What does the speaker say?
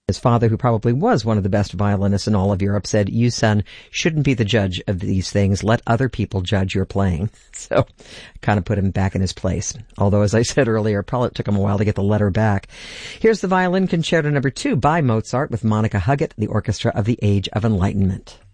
His father, who probably was one of the best violinists in all of Europe, said, "You, son, shouldn't be the judge of these things. Let other people judge your playing." So kind of put him back in his place. Although, as I said earlier, probably took him a while to get the letter back. Here's the Violin Concerto No. 2 by Mozart with Monica Huggett, the Orchestra of the Age of Enlightenment.